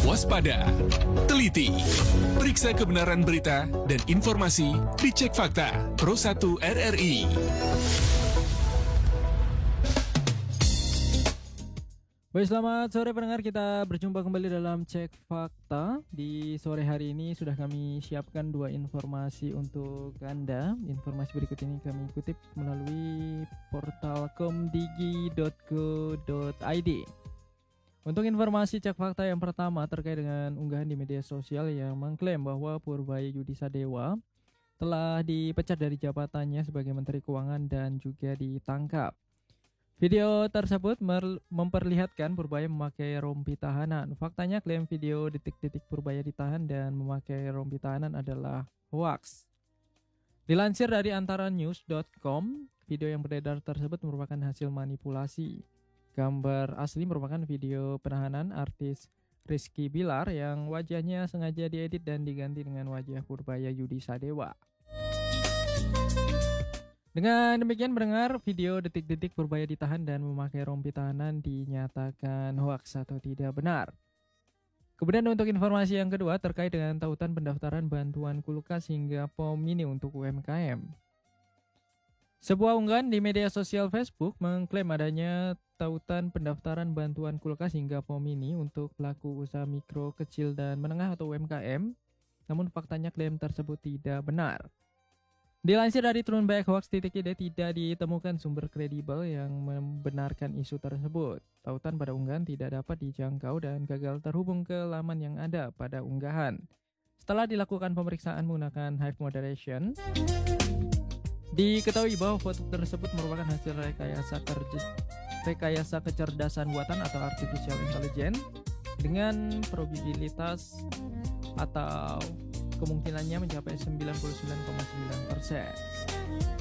Waspada, teliti, periksa kebenaran berita dan informasi di Cek Fakta Pro 1 RRI. Baik, selamat sore pendengar, kita berjumpa kembali dalam Cek Fakta. Di sore hari ini sudah kami siapkan dua informasi untuk Anda. Informasi berikut ini kami kutip melalui portal komdigi.go.id. Untuk informasi Cek Fakta yang pertama terkait dengan unggahan di media sosial yang mengklaim bahwa Purbaya Yudisadewa telah dipecat dari jabatannya sebagai Menteri Keuangan dan juga ditangkap. Video tersebut memperlihatkan Purbaya memakai rompi tahanan. Faktanya klaim video detik-detik Purbaya ditahan dan memakai rompi tahanan adalah hoaks. Dilansir dari antaranews.com, video yang beredar tersebut merupakan hasil manipulasi. Gambar asli merupakan video penahanan artis Rizky Bilar yang wajahnya sengaja diedit dan diganti dengan wajah Purbaya Yudisadewa. Dengan demikian pendengar, video detik-detik Purbaya ditahan dan memakai rompi tahanan dinyatakan hoaks atau tidak benar. Kemudian untuk informasi yang kedua terkait dengan tautan pendaftaran bantuan kulkas hingga POM mini untuk UMKM. Sebuah unggahan di media sosial Facebook mengklaim adanya tautan pendaftaran bantuan kulkas hingga POM mini untuk pelaku usaha mikro, kecil, dan menengah atau UMKM. Namun faktanya klaim tersebut tidak benar. Dilansir dari trunbackhoax.id, tidak ditemukan sumber kredibel yang membenarkan isu tersebut. Tautan pada unggahan tidak dapat dijangkau dan gagal terhubung ke laman yang ada pada unggahan. Setelah dilakukan pemeriksaan menggunakan Hive Moderation, diketahui bahwa foto tersebut merupakan hasil rekayasa kecerdasan buatan atau artificial intelligence dengan probabilitas atau kemungkinannya mencapai 99,9%.